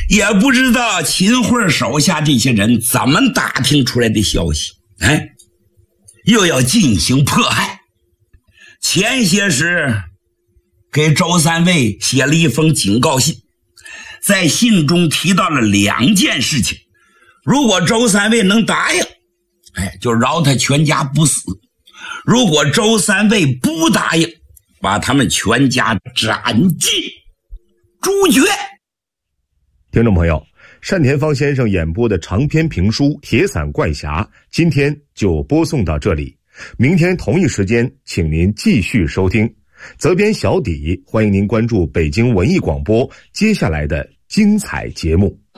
也不知道秦桧手下这些人怎么打听出来的消息，又要进行迫害。前些时给周三位写了一封警告信，在信中提到了2件事情，如果周三位能答应，就饶他全家不死；如果周三位不答应，把他们全家斩尽诛绝。 听众朋友，单田芳先生演播的长篇评书《铁伞怪侠》今天就播送到这里，明天同一时间请您继续收听。责编小底，欢迎您关注北京文艺广播接下来的精彩节目。